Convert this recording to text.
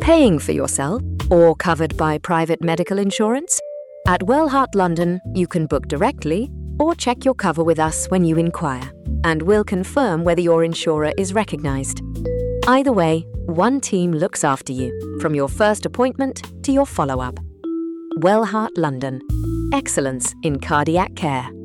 Paying for yourself or covered by private medical insurance? At Wellheart London, you can book directly or check your cover with us when you inquire, and we'll confirm whether your insurer is recognised. Either way, one team looks after you, from your first appointment to your follow-up. Wellheart London. Excellence in cardiac care.